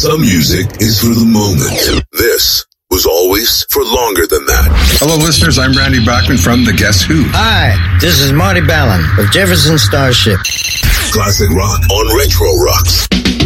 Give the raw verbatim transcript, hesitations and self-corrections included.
Some music is for the moment. This was always for longer than that. Hello, listeners. I'm Randy Bachman from The Guess Who. Hi, this is Marty Ballin of Jefferson Starship. Classic rock on Retro Rocks.